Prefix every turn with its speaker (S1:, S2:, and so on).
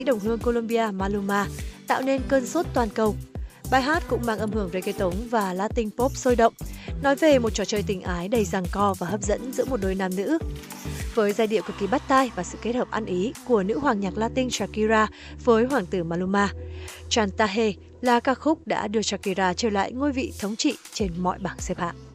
S1: đồng hương Colombia Maluma tạo nên cơn sốt toàn cầu. Bài hát cũng mang âm hưởng reggaeton và Latin pop sôi động, nói về một trò chơi tình ái đầy giằng co và hấp dẫn giữa một đôi nam nữ. Với giai điệu cực kỳ bắt tai và sự kết hợp ăn ý của nữ hoàng nhạc Latin Shakira với hoàng tử Maluma, Chantaje là ca khúc đã đưa Shakira trở lại ngôi vị thống trị trên mọi bảng xếp hạng.